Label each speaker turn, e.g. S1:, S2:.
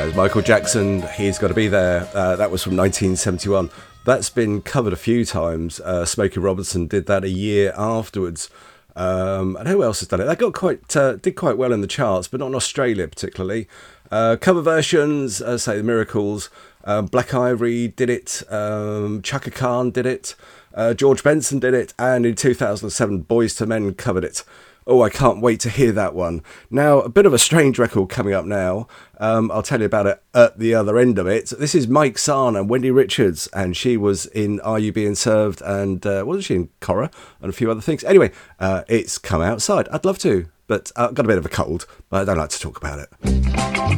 S1: There's Michael Jackson, He's Got to Be There. That was from 1971. That's been covered a few times. Smokey Robinson did that a year afterwards. And who else has done it? That did quite well in the charts, but not in Australia particularly. Cover versions, say the Miracles. Black Ivory did it. Chaka Khan did it. George Benson did it. And in 2007, Boyz II Men covered it. Oh, I can't wait to hear that one. Now, a bit of a strange record coming up now. I'll tell you about it at the other end of it. This is Mike Zahn and Wendy Richards, and she was in Are You Being Served? And wasn't she in Cora and a few other things? Anyway, it's Come Outside. I'd love to, but I've got a bit of a cold, but I don't like to talk about it.